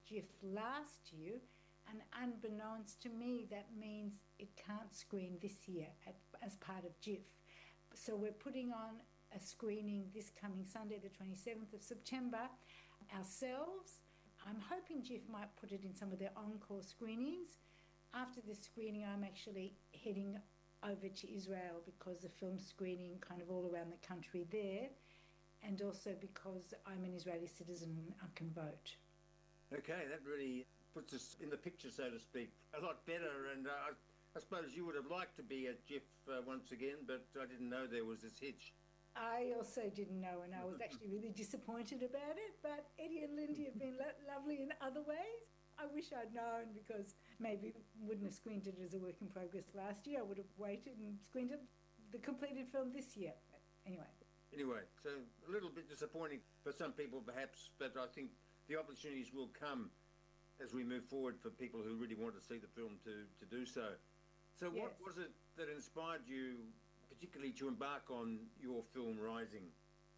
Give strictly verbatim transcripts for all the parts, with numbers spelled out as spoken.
GIF last year, and unbeknownst to me, that means it can't screen this year at, as part of GIF. So we're putting on a screening this coming Sunday, the twenty-seventh of September, ourselves. I'm hoping GIF might put it in some of their encore screenings. After this screening, I'm actually heading over to Israel because the film's screening kind of all around the country there, and also because I'm an Israeli citizen and I can vote. Okay, that really puts us in the picture, so to speak, a lot better. And uh, I suppose you would have liked to be at GIF uh, once again, but I didn't know there was this hitch. I also didn't know, and I was actually really disappointed about it, but Eddie and Lindy have been lo- lovely in other ways. I wish I'd known, because maybe wouldn't have screened it as a work in progress last year. I would have waited and screened it, the completed film this year. But anyway. Anyway, so a little bit disappointing for some people perhaps, but I think the opportunities will come as we move forward for people who really want to see the film to, to do so. So Yes. What was it that inspired you particularly to embark on your film Rising?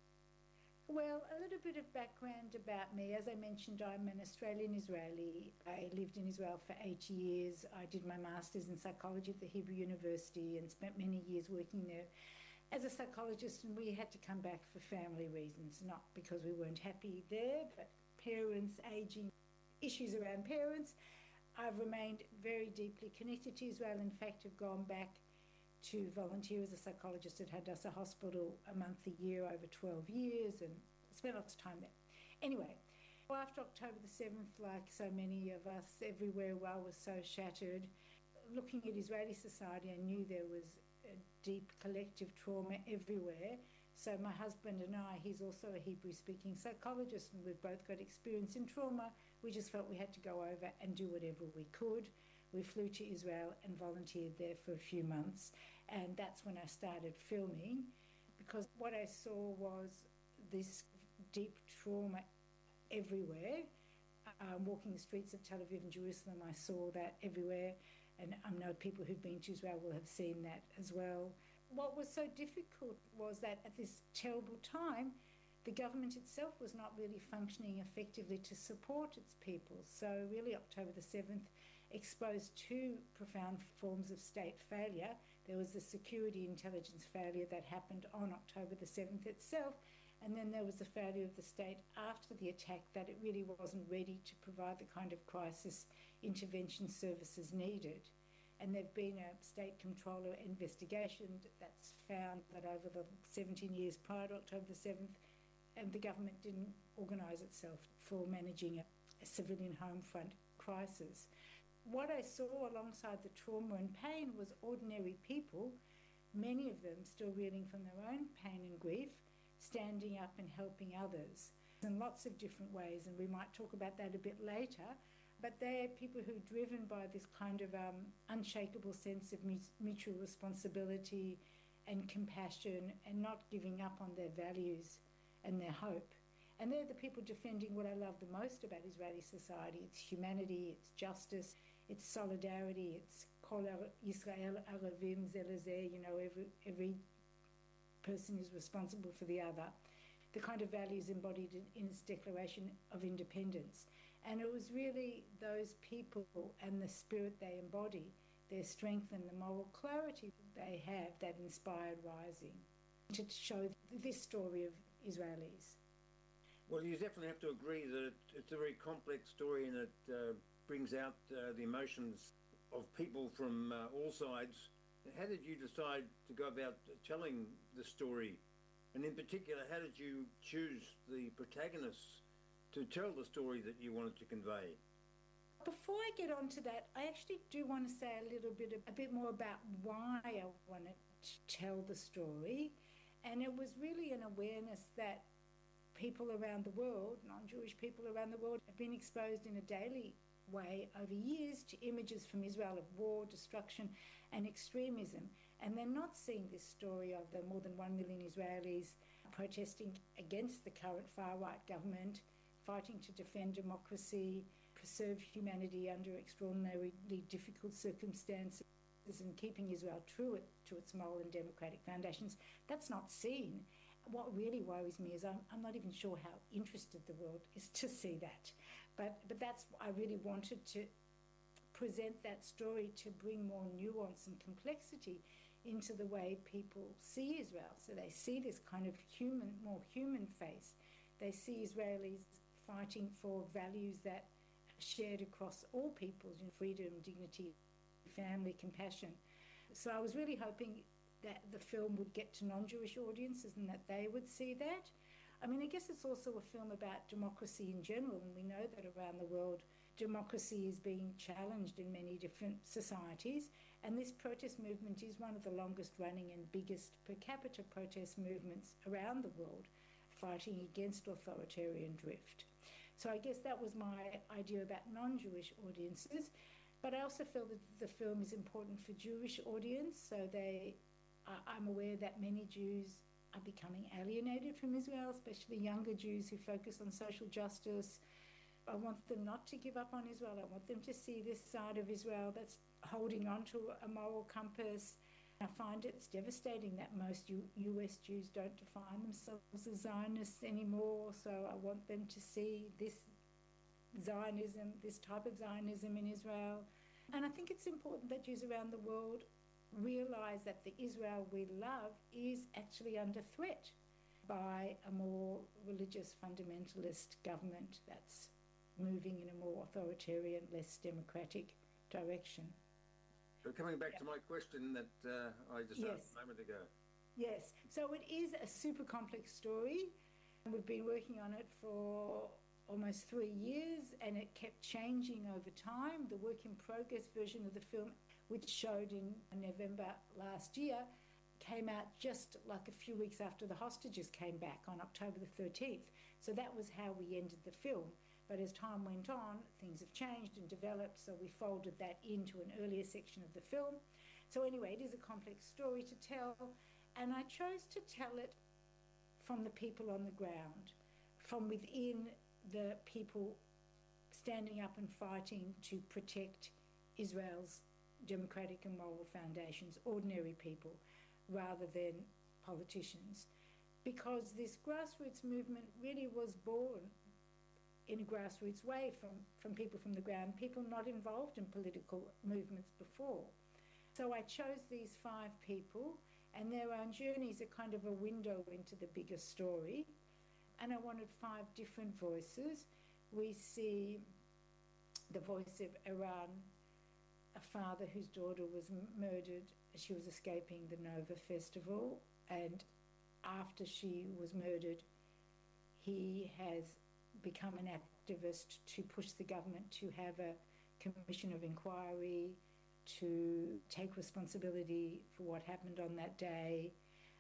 Well, a little bit of background about me. As I mentioned, I'm an Australian Israeli. I lived in Israel for eight years. I did my master's in psychology at the Hebrew University and spent many years working there as a psychologist, and we had to come back for family reasons, not because we weren't happy there, but parents, aging, issues around parents. I've remained very deeply connected to Israel. In fact, have gone back to volunteer as a psychologist at Hadassah Hospital a month a year over twelve years, and spent lots of time there. Anyway, after October the seventh, like so many of us everywhere, well, was so shattered. Looking at Israeli society, I knew there was a deep collective trauma everywhere. So my husband and I, he's also a Hebrew-speaking psychologist, and we've both got experience in trauma. We just felt we had to go over and do whatever we could. We flew to Israel and volunteered there for a few months, and that's when I started filming, because what I saw was this deep trauma everywhere. Um, walking the streets of Tel Aviv and Jerusalem, I saw that everywhere, and I know people who've been to Israel will have seen that as well. What was so difficult was that at this terrible time, the government itself was not really functioning effectively to support its people. So really October the seventh exposed two profound forms of state failure. There was the security intelligence failure that happened on October the seventh itself, and then there was the failure of the state after the attack, that it really wasn't ready to provide the kind of crisis intervention services needed. And there've been a state controller investigation that's found that over the seventeen years prior to October the seventh, and the government didn't organise itself for managing a, a civilian home front crisis. What I saw alongside the trauma and pain was ordinary people, many of them still reeling from their own pain and grief, standing up and helping others in lots of different ways, and we might talk about that a bit later. But they're people who are driven by this kind of um, unshakable sense of mutual responsibility and compassion, and not giving up on their values and their hope. And they're the people defending what I love the most about Israeli society. It's humanity, it's justice, it's solidarity, it's Kol Yisrael Aravim Zeh Lezeh, you know, every, every person is responsible for the other. The kind of values embodied in, in its Declaration of Independence. And it was really those people and the spirit they embody, their strength and the moral clarity they have, that inspired Rising, to show this story of Israelis. Well, you definitely have to agree that it's a very complex story, and it uh, brings out uh, the emotions of people from uh, all sides. How did you decide to go about telling the story? And in particular, how did you choose the protagonists to tell the story that you wanted to convey? Before I get on to that, I actually do want to say a little bit, a bit more about why I wanted to tell the story. And it was really an awareness that people around the world, non-Jewish people around the world, have been exposed in a daily way over years to images from Israel of war, destruction and extremism. And they're not seeing this story of the more than one million Israelis protesting against the current far-right government, fighting to defend democracy, preserve humanity under extraordinarily difficult circumstances, and keeping Israel true to its moral and democratic foundations. That's not seen. What really worries me is I'm, I'm not even sure how interested the world is to see that. But, but that's, I really wanted to present that story to bring more nuance and complexity into the way people see Israel. So they see this kind of human, more human face. They see Israelis fighting for values that are shared across all peoples, you know, freedom, dignity, family, compassion. So I was really hoping that the film would get to non-Jewish audiences and that they would see that. I mean, I guess it's also a film about democracy in general, and we know that around the world democracy is being challenged in many different societies, and this protest movement is one of the longest running and biggest per capita protest movements around the world, fighting against authoritarian drift. So I guess that was my idea about non-Jewish audiences, but I also feel that the film is important for Jewish audience, so they, uh, I'm aware that many Jews are becoming alienated from Israel, especially younger Jews who focus on social justice. I want them not to give up on Israel. I want them to see this side of Israel that's holding on to a moral compass. I find it's devastating that most U- US Jews don't define themselves as Zionists anymore. So I want them to see this Zionism, this type of Zionism in Israel. And I think it's important that Jews around the world realize that the Israel we love is actually under threat by a more religious fundamentalist government that's moving in a more authoritarian, less democratic direction. So coming back yeah. to my question that uh, I just yes. asked a moment ago. Yes, so it is a super complex story. We've been working on it for almost three years and it kept changing over time. The work in progress version of the film, which showed in November last year, came out just like a few weeks after the hostages came back on October the thirteenth. So that was how we ended the film. But as time went on, things have changed and developed, so we folded that into an earlier section of the film. So anyway, it is a complex story to tell, and I chose to tell it from the people on the ground, from within the people standing up and fighting to protect Israel's democratic and moral foundations, ordinary people, rather than politicians. Because this grassroots movement really was born in a grassroots way from, from people from the ground, people not involved in political movements before. So I chose these five people, and their own journeys are kind of a window into the bigger story. And I wanted five different voices. We see the voice of Iran, a father whose daughter was m- murdered as she was escaping the Nova Festival, and after she was murdered, he has become an activist to push the government to have a commission of inquiry, to take responsibility for what happened on that day.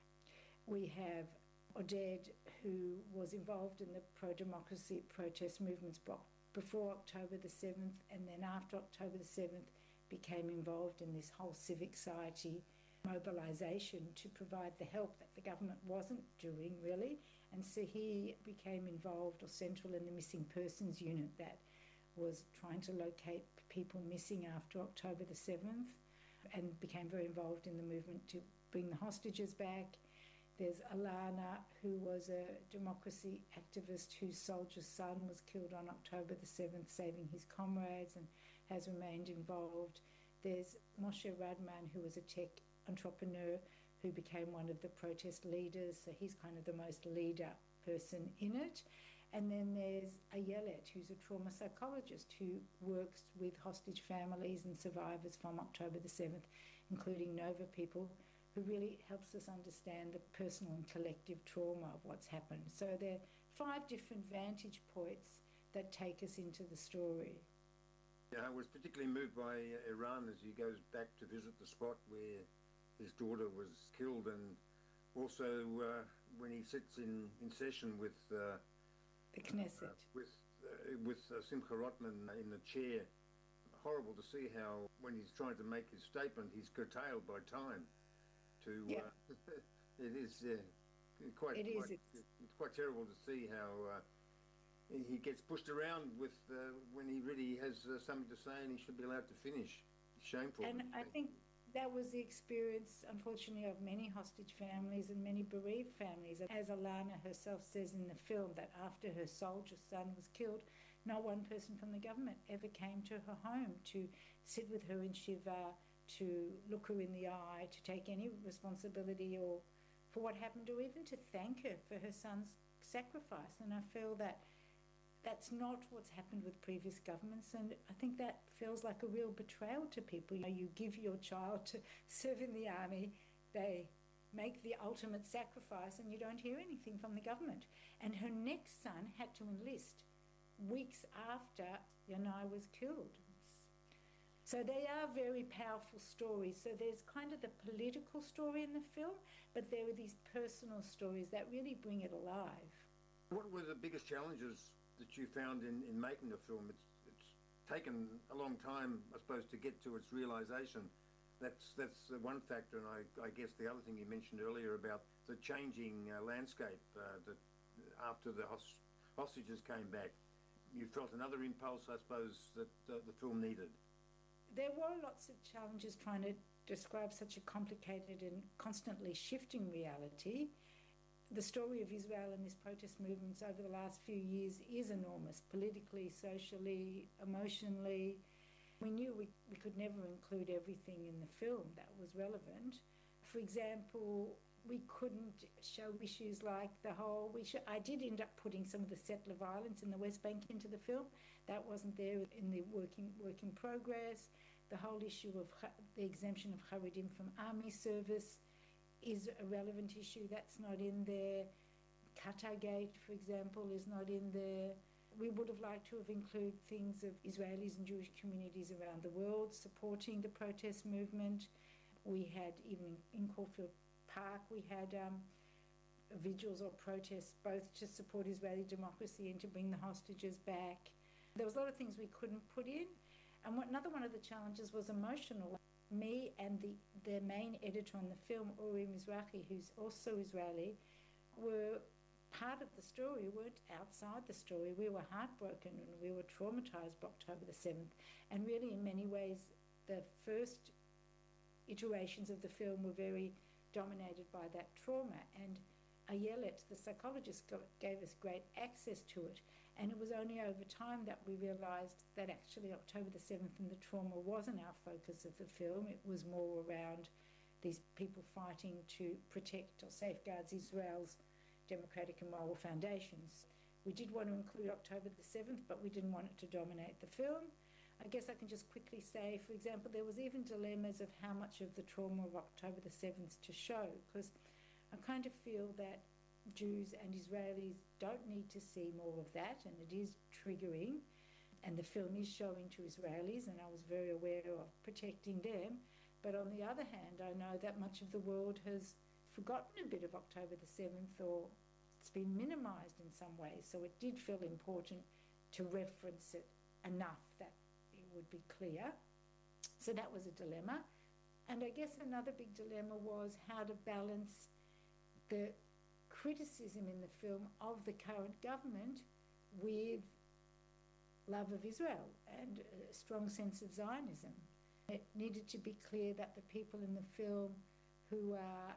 We have Oded, who was involved in the pro-democracy protest movements before October the seventh, and then after October the seventh became involved in this whole civic society mobilisation to provide the help that the government wasn't doing, really. And so he became involved or central in the missing persons unit that was trying to locate people missing after October the seventh, and became very involved in the movement to bring the hostages back. There's Alana, who was a democracy activist whose soldier's son was killed on October the seventh, saving his comrades, and has remained involved. There's Moshe Radman, who was a tech entrepreneur who became one of the protest leaders, so he's kind of the most leader person in it. And then there's Ayelet, who's a trauma psychologist who works with hostage families and survivors from October the seventh, including Nova people, who really helps us understand the personal and collective trauma of what's happened. So there are five different vantage points that take us into the story. Yeah, I was particularly moved by uh, Iran as he goes back to visit the spot where his daughter was killed, and also uh, when he sits in, in session with uh, the Knesset, uh, with uh, with uh, Simcha Rotman in the chair. Horrible to see how when he's trying to make his statement, he's curtailed by time. To yeah. uh, it is uh, quite it quite, is it's, it's quite terrible to see how uh, he gets pushed around with uh, when he really has uh, something to say and he should be allowed to finish. It's shameful. And I think that was the experience, unfortunately, of many hostage families and many bereaved families. As Alana herself says in the film, that after her soldier son was killed, Not one person from the government ever came to her home to sit with her in Shiva, to look her in the eye, to take any responsibility or for what happened, or even to thank her for her son's sacrifice. And I feel that that's not what's happened with previous governments, and I think that feels like a real betrayal to people. You know, you give your child to serve in the army, they make the ultimate sacrifice, and you don't hear anything from the government. And her next son had to enlist weeks after Yanai was killed. So they are very powerful stories. So there's kind of the political story in the film, but there are these personal stories that really bring it alive. What were the biggest challenges that you found in, in making the film? It's, it's taken a long time, I suppose, to get to its realisation. That's that's one factor, and I, I guess the other thing you mentioned earlier about the changing uh, landscape uh, that after the host hostages came back, you felt another impulse, I suppose, that uh, the film needed. There were lots of challenges trying to describe such a complicated and constantly shifting reality. The story of Israel and these protest movements over the last few years is enormous, politically, socially, emotionally. We knew we, we could never include everything in the film that was relevant. For example, we couldn't show issues like the whole... We sh- I did end up putting some of the settler violence in the West Bank into the film. That wasn't there in the working, work in progress. The whole issue of the exemption of Haredim from army service is a relevant issue. That's not in there. Qatar Gate, for example, is not in there. We would have liked to have included things of Israelis and Jewish communities around the world supporting the protest movement. We had, even in Caulfield Park, we had um, vigils or protests both to support Israeli democracy and to bring the hostages back. There was a lot of things we couldn't put in. And what, another one of the challenges was emotional. Me and the, the main editor on the film, Uri Mizrahi, who's also Israeli, were part of the story. We weren't outside the story. We were heartbroken and we were traumatized by October the seventh. And really, in many ways, the first iterations of the film were very dominated by that trauma. And Ayelet, the psychologist, got, gave us great access to it. And it was only over time that we realized that actually October the seventh and the trauma wasn't our focus of the film. It was more around these people fighting to protect or safeguard Israel's democratic and moral foundations. We did want to include October the seventh, but we didn't want it to dominate the film. I guess I can just quickly say, for example, there was even dilemmas of how much of the trauma of October the seventh to show, because I kind of feel that Jews and Israelis don't need to see more of that, and it is triggering, and the film is showing to Israelis, and I was very aware of protecting them. But on the other hand, I know that much of the world has forgotten a bit of October the seventh, or it's been minimised in some ways, so it did feel important to reference it enough that it would be clear. So that was a dilemma. And I guess another big dilemma was how to balance the criticism in the film of the current government with love of Israel and a strong sense of Zionism. It needed to be clear that the people in the film who are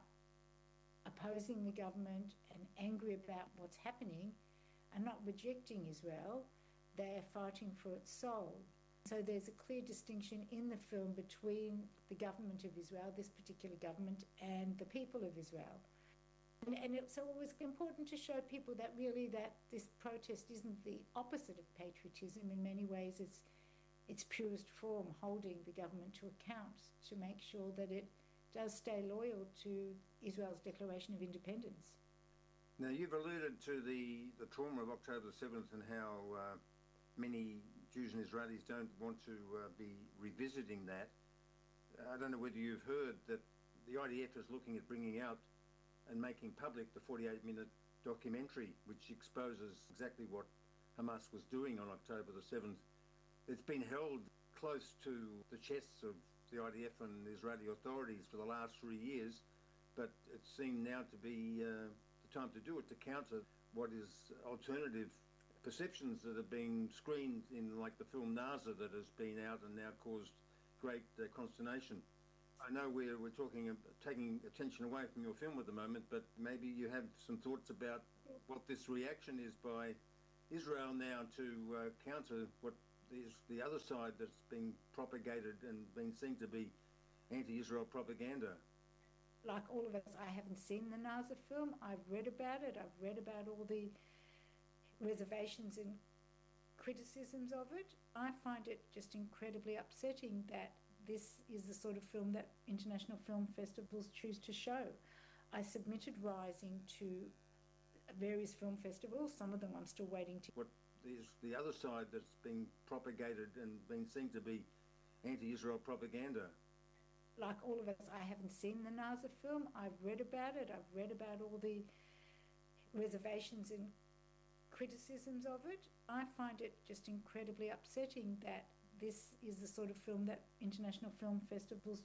opposing the government and angry about what's happening are not rejecting Israel, they are fighting for its soul. So there's a clear distinction in the film between the government of Israel, this particular government, and the people of Israel. And, and it, so it was important to show people that really that this protest isn't the opposite of patriotism. In many ways, it's its purest form, holding the government to account to make sure that it does stay loyal to Israel's declaration of independence. Now, you've alluded to the, the trauma of October the seventh and how uh, many Jews and Israelis don't want to uh, be revisiting that. I don't know whether you've heard that the I D F is looking at bringing out and making public the forty-eight minute documentary which exposes exactly what Hamas was doing on October the seventh. It's been held close to the chests of the I D F and the Israeli authorities for the last three years, but it seemed now to be uh, the time to do it, to counter what is alternative perceptions that are being screened in, like the film Naza, that has been out and now caused great uh, consternation. I know we're, we're talking, uh, taking attention away from your film at the moment, but maybe you have some thoughts about what this reaction is by Israel now to uh, counter what is the other side that's being propagated and being seen to be anti-Israel propaganda? Like all of us, I haven't seen the Nazir film. I've read about it. I've read about all the reservations and criticisms of it. I find it just incredibly upsetting that this is the sort of film that international film festivals choose to show. I submitted Rising to various film festivals. Some of them I'm still waiting to. What is the other side that's being propagated and being seen to be anti-Israel propaganda? Like all of us, I haven't seen the Nazir film. I've read about it. I've read about all the reservations and criticisms of it. I find it just incredibly upsetting that this is the sort of film that international film festivals